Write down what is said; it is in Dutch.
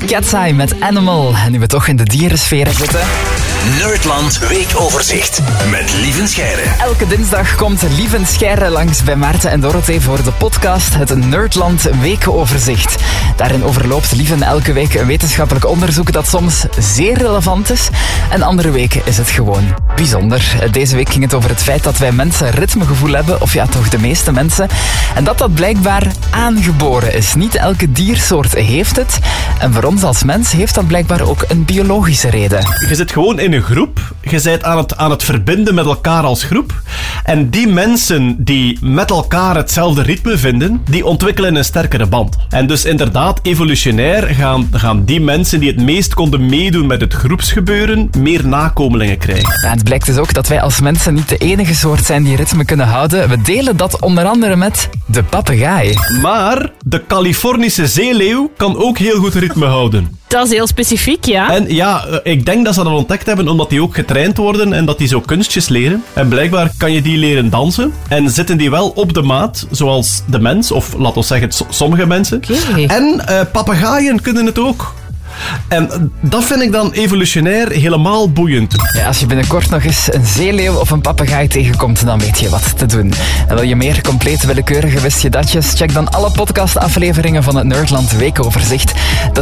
Cat's Eye met Animal. En nu we toch in de dierensfeer zitten... Nerdland Weekoverzicht met Lieven Scheire. Elke dinsdag komt Lieven Scheire langs bij Maarten en Dorothee voor de podcast Het Nerdland Weekoverzicht. Daarin overloopt Lieven elke week een wetenschappelijk onderzoek dat soms zeer relevant is. En andere weken is het gewoon bijzonder. Deze week ging het over het feit dat wij mensen ritmegevoel hebben, of ja, toch de meeste mensen. En dat blijkbaar aangeboren is. Niet elke diersoort heeft het. En voor ons als mens heeft dat blijkbaar ook een biologische reden. Je zit gewoon in een groep. Je bent aan het verbinden met elkaar als groep. En die mensen die met elkaar hetzelfde ritme vinden, die ontwikkelen een sterkere band. En dus inderdaad, evolutionair gaan die mensen die het meest konden meedoen met het groepsgebeuren, meer nakomelingen krijgen. Ja, het blijkt dus ook dat wij als mensen niet de enige soort zijn die ritme kunnen houden. We delen dat onder andere met de papegaai. Maar de Californische zeeleeuw kan ook heel goed ritme houden. Dat is heel specifiek, ja. En ja, ik denk dat ze dat ontdekt hebben omdat die ook getraind worden en dat die zo kunstjes leren. En blijkbaar kan je die leren dansen. En zitten die wel op de maat, zoals de mens, of laten we zeggen sommige mensen. Okay. En papegaaien kunnen het ook. En dat vind ik dan evolutionair helemaal boeiend. Ja, als je binnenkort nog eens een zeeleeuw of een papegaai tegenkomt, dan weet je wat te doen. En wil je meer complete willekeurige wist je datjes? Check dan alle podcastafleveringen van het Nerdland Weekoverzicht.